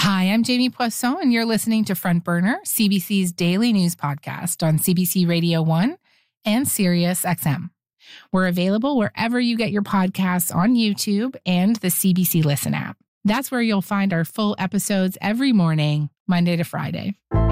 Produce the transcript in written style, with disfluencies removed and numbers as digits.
Hi, I'm Jamie Poisson, and you're listening to Front Burner, CBC's daily news podcast on CBC Radio 1 and Sirius XM. We're available wherever you get your podcasts on YouTube and the CBC Listen app. That's where you'll find our full episodes every morning, Monday to Friday.